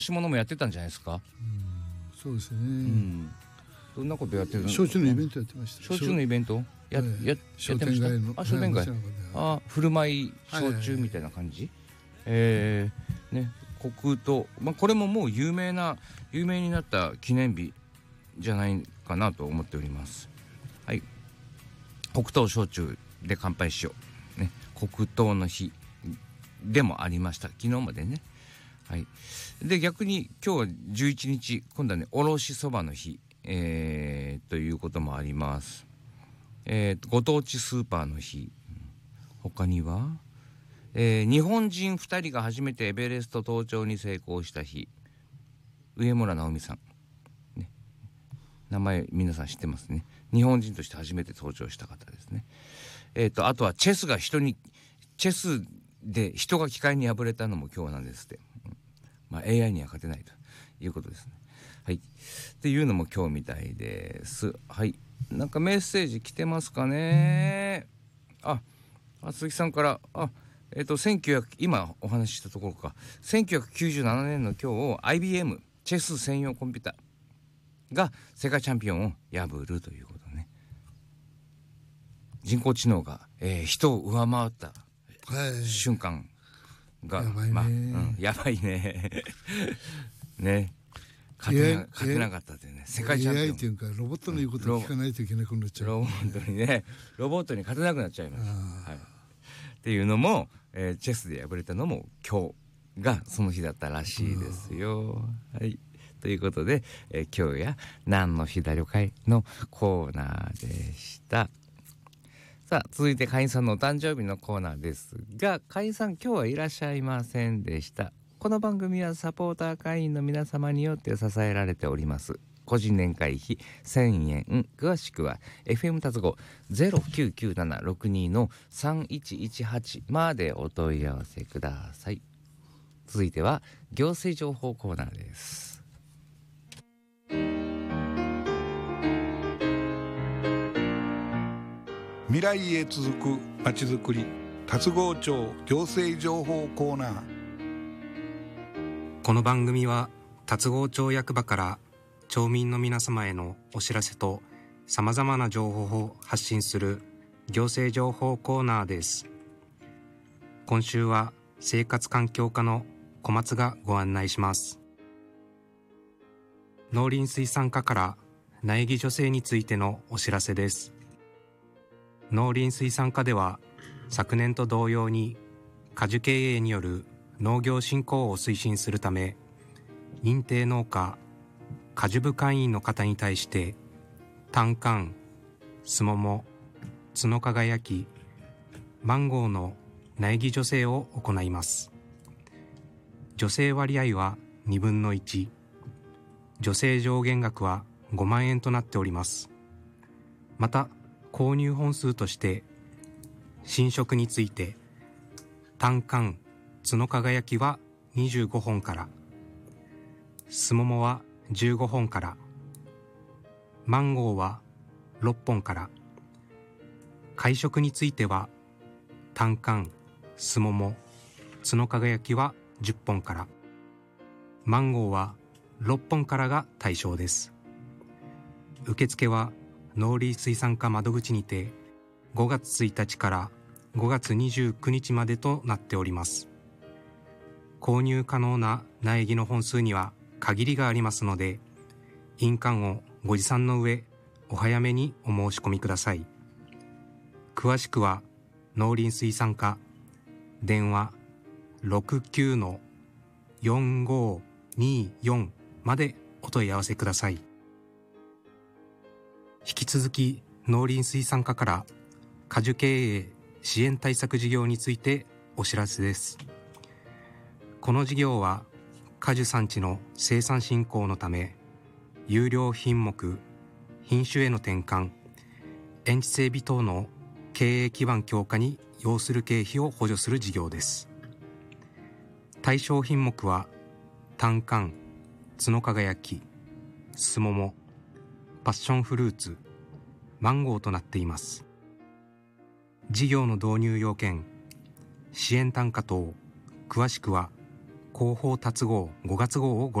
し物もやってたんじゃないですか。 そうですね、 どんなことやってるの？ 焼酎のイベントやってました。 焼酎のイベントやってま商した。 店街の商店街、振る舞い焼酎みたいな感じ、ね、黒糖、これももう有名になった記念日じゃないかなと思っております。はい、黒糖焼酎で乾杯しよう、ね、黒糖の日でもありました、昨日までね。はい、で逆に今日は11日、今度はねおろしそばの日、ということもあります。ご当地スーパーの日、他には、日本人2人が初めてエベレスト登頂に成功した日、上村直美さん、ね、名前皆さん知ってますね。日本人として初めて登頂した方ですね。あとはチェスで人が機械に敗れたのも今日なんですって。AI には勝てないということですね。はい、っていうのも今日みたいです。はい、なんかメッセージ来てますかね。鈴木さんから今お話ししたところか、1997年の今日 IBM チェス専用コンピューターが世界チャンピオンを破るということね。人工知能が、人を上回った瞬間が、やばいねね、勝てなかったってね、世界チャンピオン AI っていうかロボットの言うことを聞かないといけなくなっちゃう、 ロボットに勝てなくなっちゃいます。はい、っていうのも、チェスで敗れたのも今日がその日だったらしいですよ。はい、ということで、今日や何の日だりょかいのコーナーでした。さあ続いて会員さんのお誕生日のコーナーですが、会員さん今日はいらっしゃいませんでした。この番組はサポーター会員の皆様によって支えられております。個人年会費1000円、詳しくは FM 達合 099762-3118 までお問い合わせください。続いては行政情報コーナーです。 未来へ続くまちづくり、達合町行政情報コーナー。 この番組は達合町役場から町民の皆様へのお知らせとさまざまな情報を発信する行政情報コーナーです。今週は生活環境課の小松がご案内します。農林水産課から苗木助成についてのお知らせです。農林水産課では昨年と同様に果樹経営による農業振興を推進するため、認定農家果樹部会員の方に対して単柑、すもも、角輝き、マンゴーの苗木助成を行います。助成割合は2分の1、助成上限額は5万円となっております。また購入本数として新色について単柑、角輝きは25本から、すももは15本から、マンゴーは6本から、会食については単柑、すもも、角輝きは10本から、マンゴーは6本からが対象です。受付は農林水産課窓口にて5月1日から5月29日までとなっております。購入可能な苗木の本数には限りがありますので、印鑑をご持参の上お早めにお申し込みください。詳しくは農林水産課電話 69-4524 までお問い合わせください。引き続き農林水産課から果樹経営支援対策事業についてお知らせです。この事業は果樹産地の生産振興のため、優良品目、品種への転換、園地整備等の経営基盤強化に要する経費を補助する事業です。対象品目は単柑、角輝き、すもも、パッションフルーツ、マンゴーとなっています。事業の導入要件、支援単価等、詳しくは広報達号5月号をご